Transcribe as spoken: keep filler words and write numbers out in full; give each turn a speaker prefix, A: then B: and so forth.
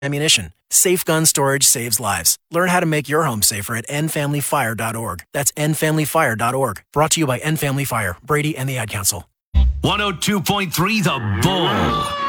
A: ammunition. Safe gun storage saves lives. Learn how to make your home safer at end family fire dot org. That's end family fire dot org. Brought to you by End Family Fire, Brady, and the Ad Council.
B: one oh two point three The Bull.